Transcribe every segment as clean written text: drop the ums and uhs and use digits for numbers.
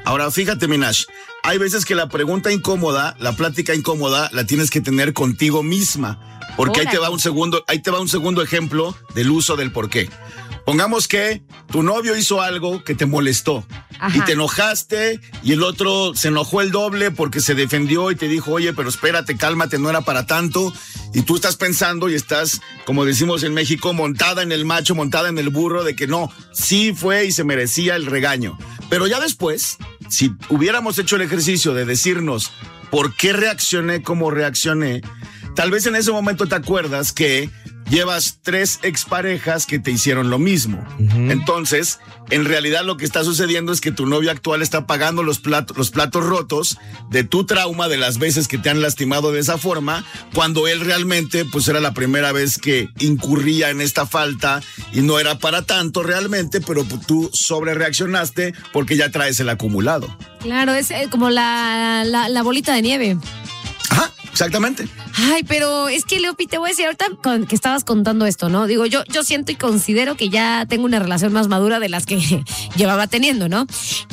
Ahora, fíjate, Minash, hay veces que la pregunta incómoda, la plática incómoda, la tienes que tener contigo misma. Porque ahí te va un segundo ejemplo del uso del por qué. Pongamos que tu novio hizo algo que te molestó. Ajá. Y te enojaste y el otro se enojó el doble porque se defendió y te dijo, oye, pero espérate, cálmate, no era para tanto. Y tú estás pensando y estás, como decimos en México, montada en el macho, montada en el burro, de que no, sí fue y se merecía el regaño. Pero ya después, si hubiéramos hecho el ejercicio de decirnos por qué reaccioné como reaccioné, tal vez en ese momento te acuerdas que llevas 3 exparejas que te hicieron lo mismo. Uh-huh. Entonces, en realidad lo que está sucediendo es que tu novio actual está pagando los platos rotos de tu trauma, de las veces que te han lastimado de esa forma, cuando él realmente, pues era la primera vez que incurría en esta falta y no era para tanto realmente, pero tú sobrereaccionaste porque ya traes el acumulado. Claro, es como la bolita de nieve. Ajá, exactamente. Ay, pero es que, Leopi, te voy a decir ahorita que estabas contando esto, ¿no? Digo, yo siento y considero que ya tengo una relación más madura de las que llevaba teniendo, ¿no?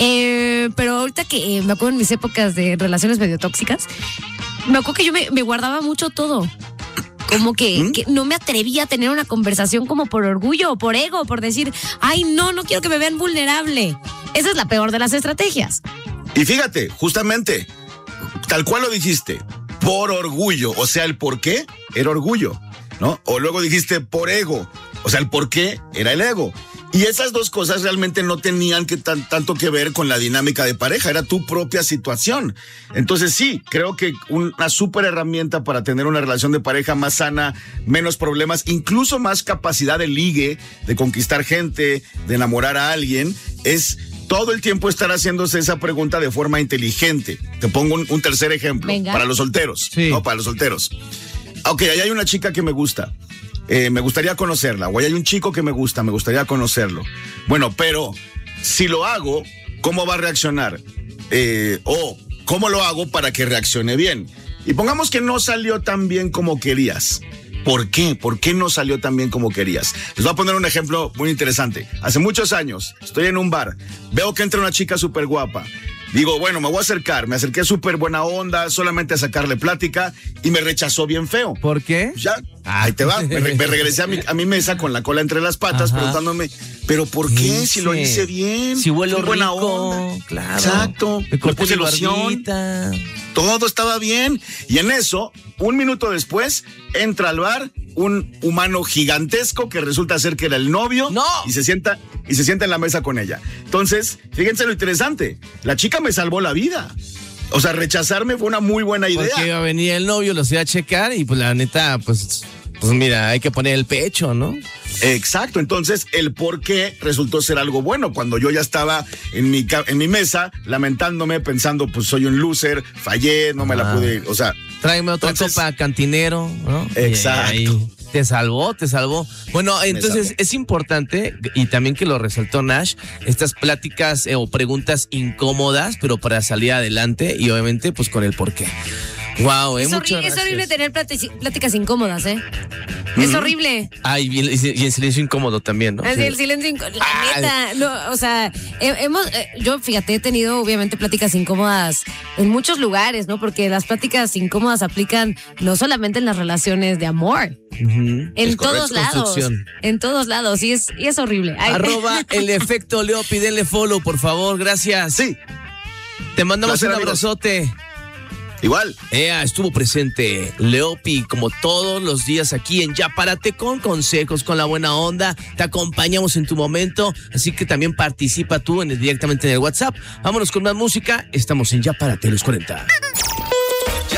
Pero ahorita que me acuerdo en mis épocas de relaciones medio tóxicas, me acuerdo que yo me guardaba mucho todo. Como que no me atrevía a tener una conversación como por orgullo o por ego, por decir, ay, no quiero que me vean vulnerable. Esa es la peor de las estrategias. Y fíjate, justamente, tal cual lo dijiste, por orgullo, o sea, el por qué era orgullo, ¿no? O luego dijiste por ego, o sea, el por qué era el ego. Y esas dos cosas realmente no tenían tanto que ver con la dinámica de pareja, era tu propia situación. Entonces sí, creo que una súper herramienta para tener una relación de pareja más sana, menos problemas, incluso más capacidad de ligue, de conquistar gente, de enamorar a alguien, es todo el tiempo estar haciéndose esa pregunta de forma inteligente. Te pongo un tercer ejemplo. Venga. Para los solteros. Sí. No, para los solteros. Ok, ahí hay una chica que me gusta. Me gustaría conocerla. O ahí hay un chico que me gustaría conocerlo. Bueno, pero si lo hago, ¿cómo va a reaccionar? O ¿cómo lo hago para que reaccione bien? Y pongamos que no salió tan bien como querías. ¿Por qué? ¿Por qué no salió tan bien como querías? Les voy a poner un ejemplo muy interesante. Hace muchos años, estoy en un bar, veo que entra una chica súper guapa. Digo, bueno, me voy a acercar. Me acerqué súper buena onda, solamente a sacarle plática y me rechazó bien feo. ¿Por qué? Ya, ahí te va. Me regresé a mi mesa con la cola entre las patas. Ajá. Preguntándome, ¿pero por qué? Si lo hice bien. Si huelo rico. Buena onda. Claro. Exacto. Me puse loción. Todo estaba bien. Y en eso, un minuto después, entra al bar un humano gigantesco que resulta ser que era el novio. ¡No! Y se sienta en la mesa con ella. Entonces, fíjense lo interesante. La chica me salvó la vida. O sea, rechazarme fue una muy buena idea. Porque iba a venir el novio, los iba a checar y pues la neta, pues mira, hay que poner el pecho, ¿no? Exacto, entonces el por qué resultó ser algo bueno. Cuando yo ya estaba en mi mesa, lamentándome, pensando, pues soy un loser, fallé, no me la pude, o sea. Tráeme otra copa, cantinero, ¿no? Exacto. Y te salvó. Bueno, entonces es importante, y también que lo resaltó Nash, estas pláticas o preguntas incómodas, pero para salir adelante y obviamente pues con el por qué. Wow, es horrible tener pláticas incómodas, ¿eh? Es horrible. Ay, y el silencio incómodo también, ¿no? El silencio incómodo, la neta, no, o sea, yo, fíjate, he tenido obviamente pláticas incómodas en muchos lugares, ¿no? Porque las pláticas incómodas aplican no solamente en las relaciones de amor, en todos lados, y es horrible. Ay. @el efecto Leopi, denle follow, por favor, gracias. Sí. Te mandamos Placer, un abrazote. Amigos. Igual. Estuvo presente Leopi como todos los días aquí en Ya Párate, con consejos, con la buena onda. Te acompañamos en tu momento, así que también participa tú directamente en el WhatsApp. Vámonos con más música. Estamos en Ya Párate, los 40.